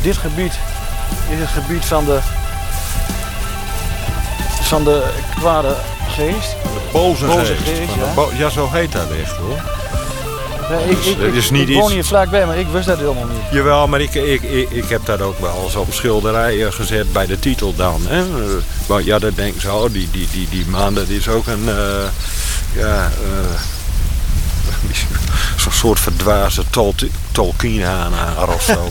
dit gebied is het gebied van de kwade geest. De boze geest. Ja. Ja, zo heet dat echt hoor. Nee, ik woon hier vlakbij, maar ik wist dat helemaal niet. Jawel, maar ik heb dat ook wel eens op schilderijen gezet bij de titel dan. Hè? Want ja, dat denk ik zo, die man, dat is ook een... zo'n soort verdwaasde Tolkien-haanaar of zo.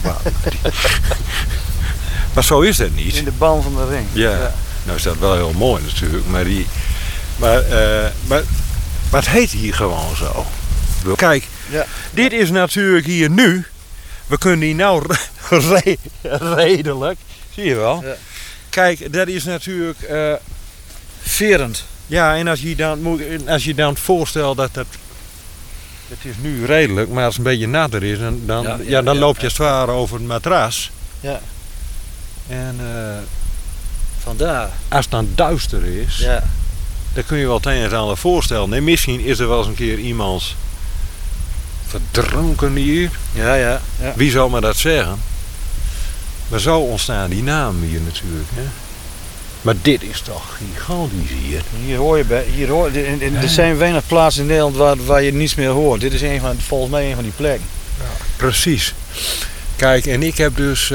Maar zo is dat niet. In de ban van de ring. Ja. Nou is dat wel heel mooi natuurlijk, maar het heet hier gewoon zo. Kijk, dit is natuurlijk hier nu. We kunnen hier nou redelijk, zie je wel. Ja. Kijk, dat is natuurlijk verend. Ja, en als je dan voorstelt dat het is nu redelijk, maar als het een beetje natter is, dan loop je zwaar over het matras. Ja. En vandaar. Als het dan duister is, dan kun je wel het een en het ander voorstellen. En misschien is er wel eens een keer iemand verdronken hier. Ja. Wie zou me dat zeggen? Maar zo ontstaan die namen hier natuurlijk. Hè? Maar dit is toch gigantisch hier. Hier hoor je bij. Er zijn weinig plaatsen in Nederland waar je niets meer hoort. Dit is volgens mij een van die plekken. Ja, precies. Kijk, en ik heb dus...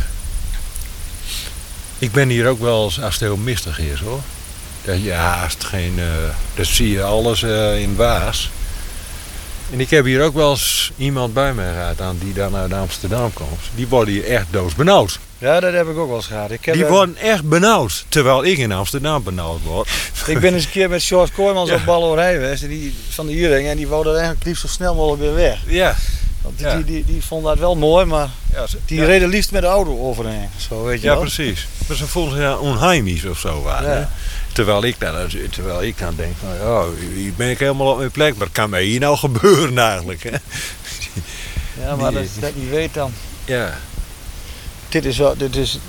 ik ben hier ook wel eens als het heel mistig is hoor. Ja, als het geen... dat zie je alles in Waas. En ik heb hier ook wel eens iemand bij mij gehad die dan uit Amsterdam komt. Die worden hier echt doodsbenauwd. Ja, dat heb ik ook wel eens gehad. Die worden echt benauwd, terwijl ik in Amsterdam benauwd word. Ik ben eens een keer met George Kooijmans op Ballerij geweest van de Uring en die wou er eigenlijk liefst zo snel mogelijk weer weg. Ja. Want die vond dat wel mooi, maar die reden liefst met de auto overheen. Zo, weet je wel. Precies. Maar ze vonden zich onheimisch of zo. Terwijl ik dan denk van, hier ben ik helemaal op mijn plek. Maar wat kan mij hier nou gebeuren eigenlijk? Hè? Ja, maar als je dat niet weet dan. Ja. Dit is...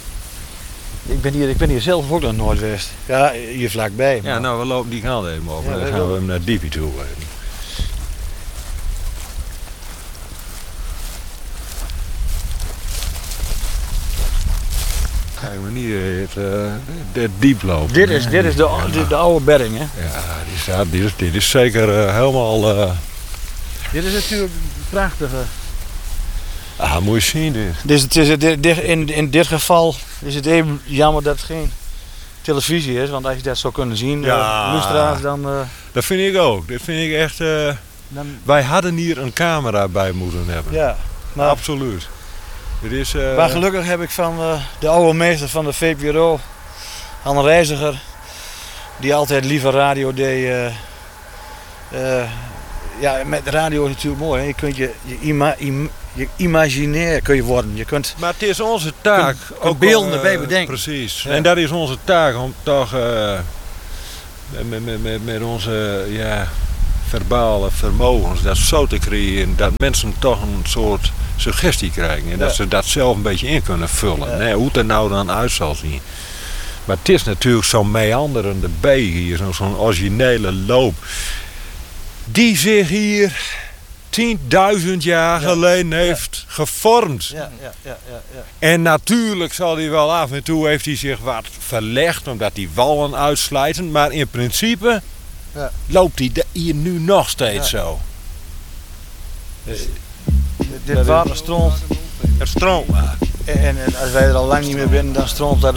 Ik ben hier zelf ook nog nooit geweest. Ja, hier vlakbij. Maar... Ja, nou we lopen die kant even over. Dan gaan we naar Diepie toe. Kijk maar niet het diep lopen. Dit is de oude bedding, hè? Ja, dit is zeker helemaal... Dit is natuurlijk prachtige... moet je zien dit. Dus in dit geval is het even jammer dat het geen televisie is. Want als je dat zou kunnen zien, lustra's, dan... Dat vind ik ook. Dat vind ik echt... Wij hadden hier een camera bij moeten hebben. Ja, maar... Absoluut. Maar gelukkig heb ik van de oude meester van de VPRO, Han Reiziger, die altijd liever radio deed. Met radio is het natuurlijk mooi. Hè? Je kunt je imaginair kun je worden. Je kunt, maar het is onze taak. Ook beelden erbij bedenken. Precies. Ja. En dat is onze taak om toch met onze verbale vermogens dat zo te creëren dat mensen toch een soort suggestie krijgen. En dat ze dat zelf een beetje in kunnen vullen. Ja. Nee, hoe het er nou dan uit zal zien. Maar het is natuurlijk zo'n meanderende beek hier. Zo'n originele loop. Die zich hier 10.000 jaar geleden heeft gevormd. Ja. En natuurlijk zal hij wel af en toe heeft hij zich wat verlegd. Omdat die wallen uitslijten. Maar in principe loopt hij hier nu nog steeds zo. Dit water stroomt. Het stroomt maar. En als wij er al lang niet meer binnen, dan stroomt dat